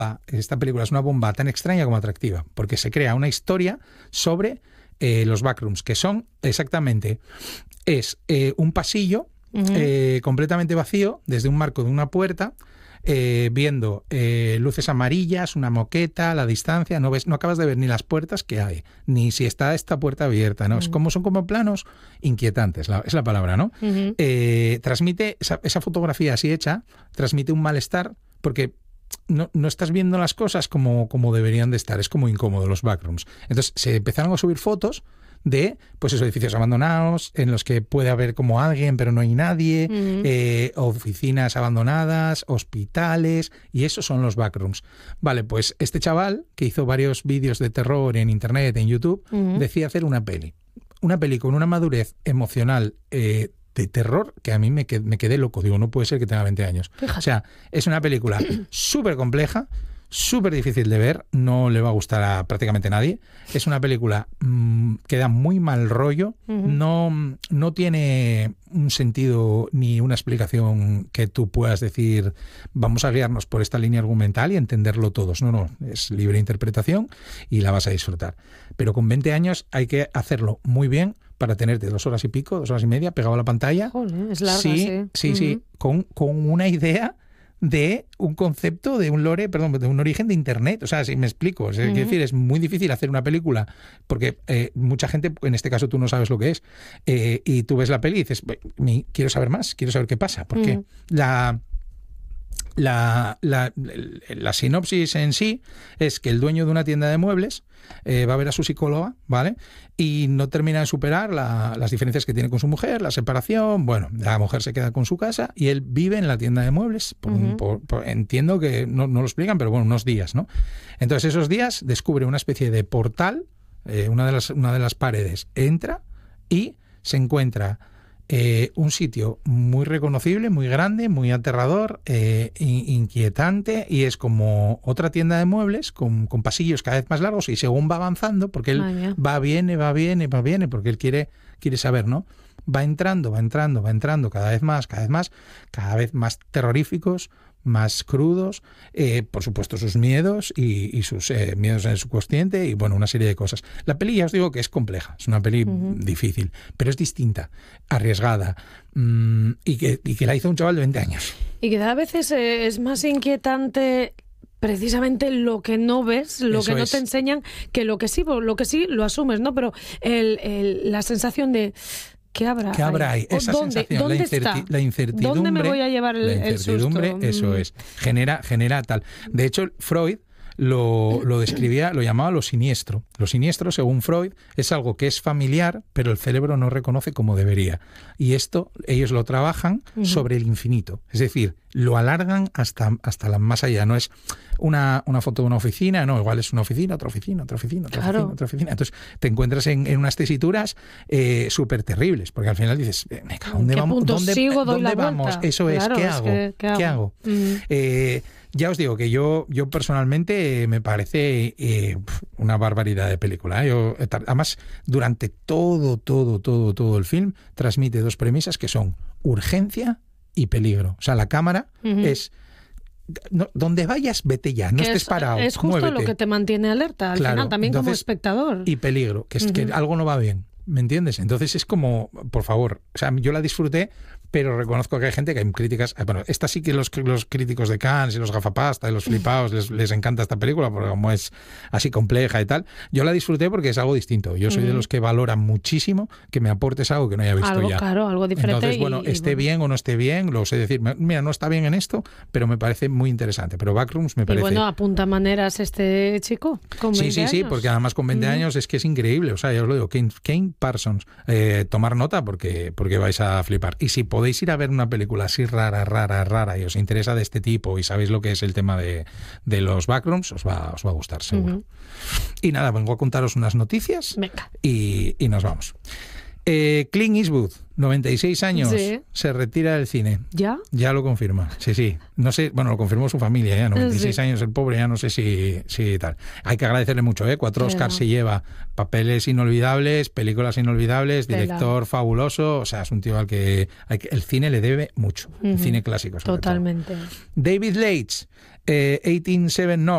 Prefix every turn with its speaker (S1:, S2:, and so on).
S1: esta película es una bomba tan extraña como atractiva, porque se crea una historia sobre los backrooms, que son exactamente, un pasillo completamente vacío, desde un marco de una puerta, viendo luces amarillas, una moqueta, la distancia, no acabas de ver ni las puertas que hay, ni si está esta puerta abierta, ¿no? Son como planos inquietantes, es la palabra, ¿no? Transmite, esa fotografía así hecha, transmite un malestar, porque no estás viendo las cosas como deberían de estar, es como incómodo los backrooms. Entonces se empezaron a subir fotos de pues esos edificios abandonados en los que puede haber como alguien pero no hay nadie, oficinas abandonadas, hospitales, y esos son los backrooms. Vale, pues este chaval que hizo varios vídeos de terror en internet, en YouTube, decía hacer una peli con una madurez emocional de terror que a mí me quedé loco. Digo, no puede ser que tenga 20 años. Fíjate. O sea, es una película súper compleja, súper difícil de ver, no le va a gustar a prácticamente nadie. Es una película que da muy mal rollo, no tiene un sentido ni una explicación que tú puedas decir vamos a guiarnos por esta línea argumental y entenderlo todos. No, es libre interpretación y la vas a disfrutar. Pero con 20 años hay que hacerlo muy bien para tenerte 2 horas y pico, 2 horas y media pegado a la pantalla.
S2: Joder, es larga,
S1: sí, con una idea de un concepto, de un lore, perdón, de un origen de Internet. O sea, si me explico. Es decir, es muy difícil hacer una película porque mucha gente, en este caso tú no sabes lo que es, y tú ves la peli y dices, quiero saber más, quiero saber qué pasa. Porque la sinopsis en sí es que el dueño de una tienda de muebles va a ver a su psicóloga, ¿vale? Y no termina de superar las diferencias que tiene con su mujer, la separación. Bueno, la mujer se queda con su casa y él vive en la tienda de muebles. Entiendo que no lo explican, pero bueno, unos días, ¿no? Entonces esos días descubre una especie de portal, una de las paredes entra y se encuentra un sitio muy reconocible, muy grande, muy aterrador, inquietante, y es como otra tienda de muebles con pasillos cada vez más largos, y según va avanzando, porque él viene, porque él quiere saber, ¿no? Va entrando cada vez más terroríficos, más crudos, por supuesto sus miedos y sus miedos en el subconsciente, y bueno, una serie de cosas. La peli, ya os digo que es compleja, es una peli difícil, pero es distinta, arriesgada, y que la hizo un chaval de 20 años.
S2: Y que a veces es más inquietante precisamente lo que no ves, lo que no te enseñan, que lo que sí lo asumes, ¿no? Pero la sensación de ¿qué habrá ahí?
S1: Esa sensación, la incertidumbre.
S2: ¿Dónde me voy a llevar el susto?
S1: Eso es. Genera tal. De hecho, Freud lo describía, lo llamaba lo siniestro. Lo siniestro, según Freud, es algo que es familiar, pero el cerebro no reconoce como debería. Y esto ellos lo trabajan sobre el infinito. Es decir, lo alargan hasta la más allá. No es una foto de una oficina, no, igual es una oficina, otra oficina. Entonces te encuentras en unas tesituras súper terribles, porque al final dices, ¿dónde vamos? ¿Dónde vamos? Eso es,
S2: claro,
S1: ¿qué hago? Ya os digo que yo personalmente me parece una barbaridad de película. Además, durante todo el film transmite 2 premisas que son urgencia y peligro. O sea, la cámara es... donde vayas, vete ya, no estés parado,
S2: es justo
S1: muévete.
S2: Lo que te mantiene alerta al final, también entonces, como espectador.
S1: Y peligro, que es que algo no va bien, ¿me entiendes? Entonces es como, por favor, o sea, yo la disfruté, pero reconozco que hay gente que hay críticas. Bueno, esta sí que los críticos de Cannes y los gafapasta y los flipados les encanta esta película, porque como es así compleja y tal. Yo la disfruté porque es algo distinto. Yo soy de los que valoran muchísimo que me aportes algo que no haya visto ya.
S2: Claro, algo diferente.
S1: Entonces, esté bien o no esté bien, lo sé decir. Mira, no está bien en esto, pero me parece muy interesante. Pero Backrooms me parece...
S2: Y bueno, apunta maneras este chico con 20 años.
S1: Sí, porque además con 20 años es que es increíble. O sea, ya os lo digo, Kane Parsons, tomar nota porque vais a flipar. Y si podéis ir a ver una película así rara y os interesa de este tipo y sabéis lo que es el tema de los backrooms, os va a gustar seguro. Y nada, vengo a contaros unas noticias.
S2: Venga.
S1: Y nos vamos. Clint Eastwood, 96 años, se retira del cine.
S2: ¿Ya?
S1: Ya lo confirma, sí. No sé, bueno, lo confirmó su familia ya, 96 años el pobre, ya no sé si tal. Hay que agradecerle mucho, 4 Oscars se lleva, papeles inolvidables, películas inolvidables, director fabuloso, o sea, es un tío al que el cine le debe mucho, el cine clásico sobre
S2: totalmente.
S1: todo. David Leitch, 187 North.